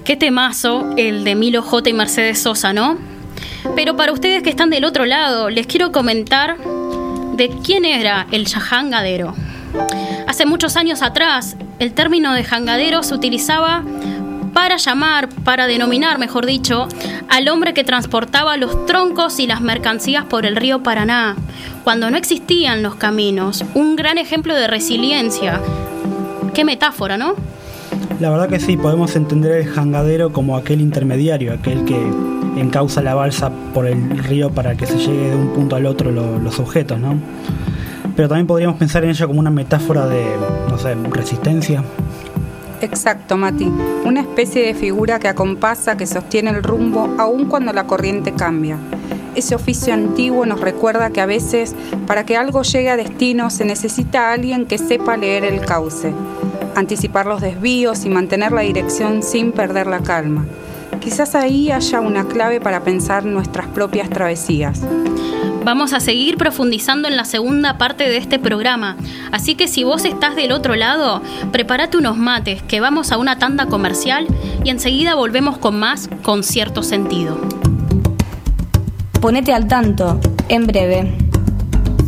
Qué temazo el de Milo J y Mercedes Sosa, ¿no? Pero para ustedes que están del otro lado, les quiero comentar de quién era el jangadero. Hace muchos años atrás, el término de jangadero se utilizaba para denominar, mejor dicho, al hombre que transportaba los troncos y las mercancías por el río Paraná, cuando no existían los caminos. Un gran ejemplo de resiliencia. Qué metáfora, ¿no? La verdad que sí, podemos entender el jangadero como aquel intermediario, aquel que encauza la balsa por el río para que se llegue de un punto al otro los objetos, ¿no? Pero también podríamos pensar en ella como una metáfora de, no sé, resistencia. Exacto, Mati. Una especie de figura que acompasa, que sostiene el rumbo, aun cuando la corriente cambia. Ese oficio antiguo nos recuerda que a veces, para que algo llegue a destino, se necesita alguien que sepa leer el cauce, anticipar los desvíos y mantener la dirección sin perder la calma. Quizás ahí haya una clave para pensar nuestras propias travesías. Vamos a seguir profundizando en la segunda parte de este programa, así que si vos estás del otro lado, prepárate unos mates, que vamos a una tanda comercial y enseguida volvemos con más Con Cierto Sentido. Ponete al tanto, en breve.